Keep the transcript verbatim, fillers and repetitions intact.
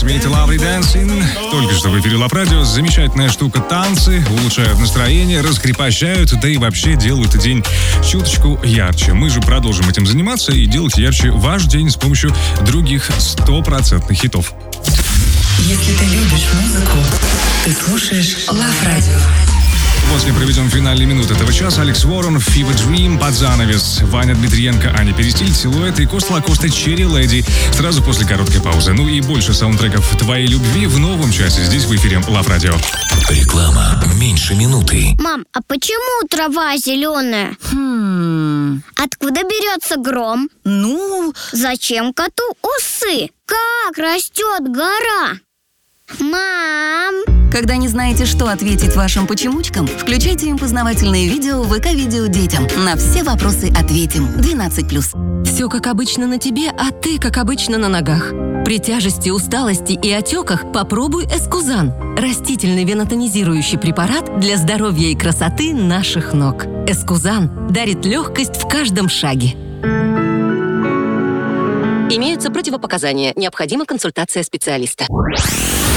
Smith, Lovely Dancing. Только что в эфире Лав Радио. Замечательная штука. Танцы улучшают настроение, раскрепощают, да и вообще делают день чуточку ярче. Мы же продолжим этим заниматься и делать ярче ваш день с помощью других стопроцентных хитов. Если ты любишь музыку, ты слушаешь Лав Радио. После проведем финальные минуты этого часа. Алекс Уоррен, Fever Dream, под занавес. Ваня Дмитриенко, Аня Перестиль, Силуэт и Коста Лакоста, Черри Леди. Сразу после короткой паузы. Ну и больше саундтреков твоей любви в новом часе здесь в эфире Лав Радио. Реклама меньше минуты. Мам, а почему трава зеленая? Хм... Откуда берется гром? Ну... Зачем коту усы? Как растет гора? Мам! Когда не знаете, что ответить вашим почемучкам, включайте им познавательные видео в ВК-видео детям. На все вопросы ответим. двенадцать плюс. Все как обычно на тебе, а ты как обычно на ногах. При тяжести, усталости и отеках попробуй Эскузан. Растительный венотонизирующий препарат для здоровья и красоты наших ног. Эскузан дарит легкость в каждом шаге. Имеются противопоказания. Необходима консультация специалиста.